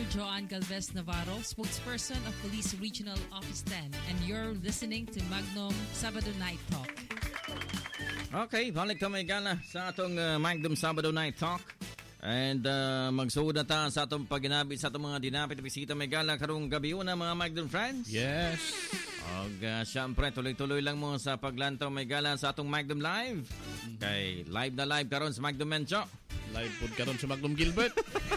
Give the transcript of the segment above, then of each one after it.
Major Joan Galvez Navarro, spokesperson of Police Regional Office 10, and you're listening to Magnum Sabado Night Talk. Okay, balik kami gana sa atong Magnum Sabado Night Talk. And magsuod na ta sa atong paginabi sa atong mga dinapit bisita may gala karong gabi na mga Magnum friends. Yes. Og syempre tuloy-tuloy lang mo sa paglantaw may gala sa atong Magnum Live. Okay, live na live karon sa Magnum Mencho. Live pod karon sa Magnum Gilbert.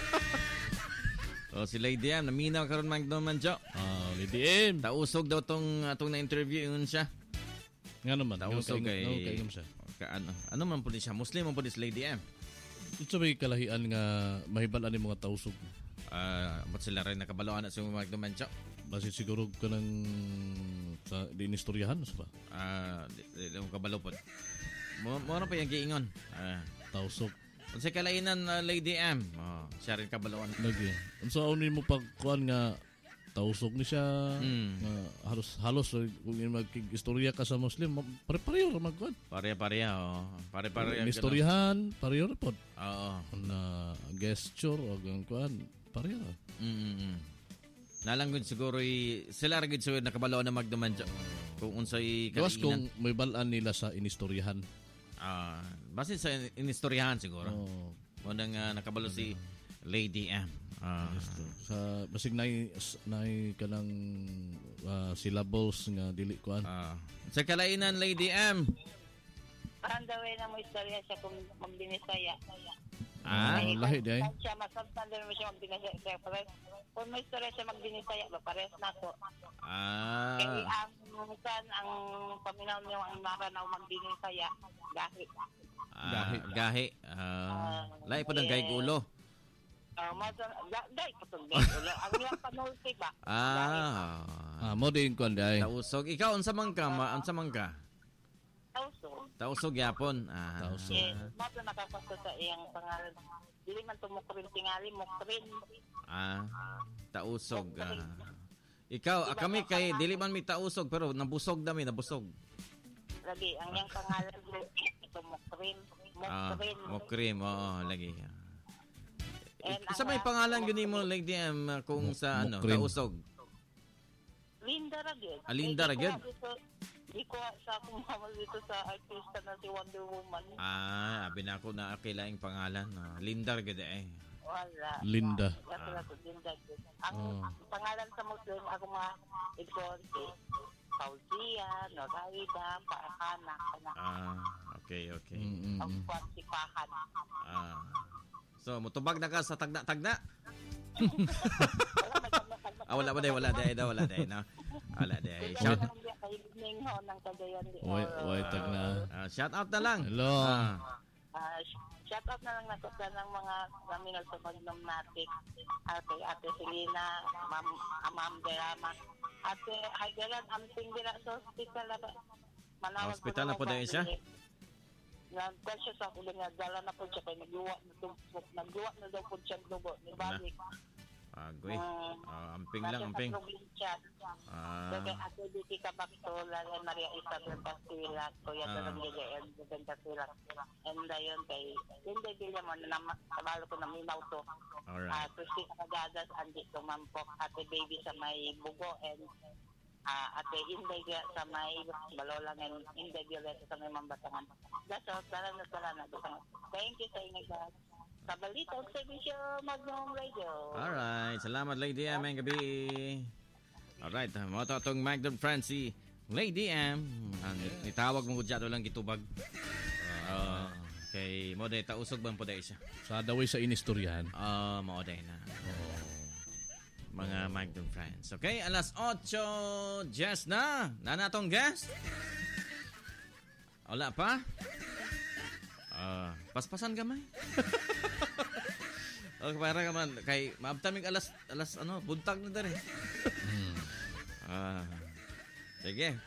O si Lady M naminaw karon Magnum Mencho. Lady M. Tausog daw tong atong na-interview yun siya. Nga naman. Tausog kay siya. Ano man po siya? Muslim man po si Lady M. Ito may kalahian nga mahibalan ni mga tausog. Ba't sila rin nakabaloan na sa mga Magnum Mencho? Basi siguro ka ng dinistoryahan ba? Di mo kabalo po. Muna pa yung giingon. Tausog. Kung sa kalainan Lady M, siya rin kabaloan. Lagi. Kung sa unin mo pagkuhan nga tausog ni siya, halos kung mag-istorya ka sa Muslim, pare-pareho magkuhan. Pare-pareho. Pare-pareho. Istoryahan, pareho na po. Oo. Na gesture o kuhan, pareho. Nalanggod siguro sila rin siguro nakabaloan na magdaman dyan. Kung unsay kalainan. Gawas kung may balaan nila sa inistoryahan. Basta sa inistoryahan siguro. Muna nga nakabalo si Lady M. Sa basig nay kanang syllables nga dili kuan. Sa kalainan Lady M. Parang daw na mo istorya siya kung magbinisaya. Lahi day. Siya masabtan din mo siya magbinisaya. Kung may istorya siya magbinisaya, pares na ko. Kaya ang paminaw niyo ang maranaw magbinisaya, gahi. Gahi. Lahi po ng gahi ulo. Day ko itong ulo. Ang yung panulti ba? Mo din kuan day. Tausog. Ikaw, unsa man ka? Tausog yapon. Tausog. Mato nakakasto sa iyang pangalan. Dili man tumukrin tingali, mukrin. Tausog. Ikaw, kami kay dili man mi tausog pero nabusog. Lagi, ang iyang pangalan ito mukrin. Mukrim, lagi. Sa may pangalan gani mo Lady M kung sa tausog? Linda Ragid. Linda Ragid? Di ko sa akong mama dito sa artista na si Wonder Woman. Abi na ako na akilaing pangalan. Linda Ragid Wala. Linda. Linda. Ang pangalan sa Muslim, ako mga ikon si Fauzia, Noraida, Farhana. Okay. Ang kwantipahan. So, mutubag na ka sa tagna-tagna? Wala ba day? Wala day, no? Wala day. Shout tagna. Shout out na lang. Hello. Shout out na lang nato ng mga naminal sa Magnum Matic. Ate Selena, Ma'am Derama. Ate Hagalan, amping dira sa hospital na hospital na po dahil siya? Nagkasya sa ako nga dala na po siya kay nagluwa na daw po siya dugo ni balik. Amping. Daga ako dito ka Baktola Maria Isabel Pastila Kuya Taranggayan Pastila and dayon kay hindi dila mo na kabalo ko na minaw to. So si Kagadas andi tumampok ate baby sa may bugo and ate Inday sa may balola ng Inday sa may Mambatangan. That's all. Salamat. Thank you sa inyo guys. Kabalitang servisyo Magnum Radio. Alright. Salamat Lady M. Ang gabi. Alright. Mga itong Magnum friends si Lady M. Nitawag mo dyan lang gitubag. Kay Moday tausog bang po dahil siya? Sa daway sa inistoryahan. Moday na. Mga Magnum friends. Okay, alas 8 Jess na. Nanatong guest? Wala pa? Paspasan gamay. Okay, para ka man. Kay maabtaming alas buntag na dari. Sige.